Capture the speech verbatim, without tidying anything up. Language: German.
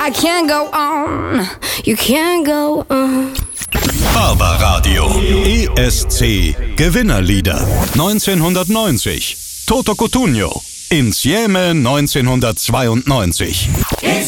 I can't go on, you can't go on. Barbaradio. E S C Gewinnerlieder. neunzehnhundertneunzig. Toto Cutugno. Insieme neunzehnhundertzweiundneunzig.